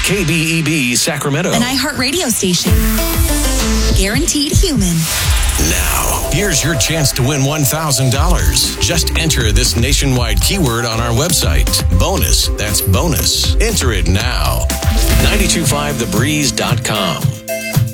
KBEB Sacramento. An iHeartRadio station. Guaranteed human. Now, here's your chance to win $1,000. Just enter this nationwide keyword on our website. Bonus. That's bonus. Enter it now. 925thebreeze.com.